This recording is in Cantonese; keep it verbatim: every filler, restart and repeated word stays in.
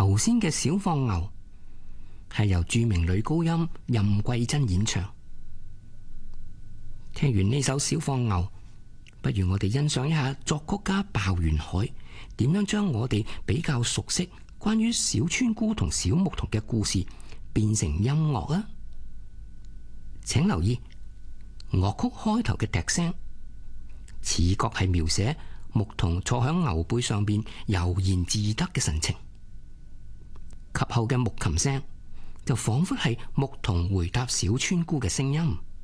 頭先嘅小放牛係由著名女高音任桂珍演唱。聽完呢首小放牛，不如我哋欣賞一下作曲家鮑元海點樣將我哋比較熟悉關於小村姑同小牧童嘅故事變成音樂啊！請留意樂曲開頭嘅笛聲，似覺係描寫牧童坐響牛背上邊悠然自得嘅神情。及後嘅木琴聲就仿佛係牧童回答小村姑嘅聲音。